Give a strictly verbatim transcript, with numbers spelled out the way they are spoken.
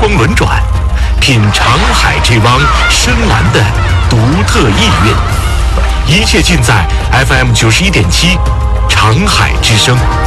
光轮转，品长海这汪深蓝的独特意蕴。一切尽在 F M 九十一点七，长海之声。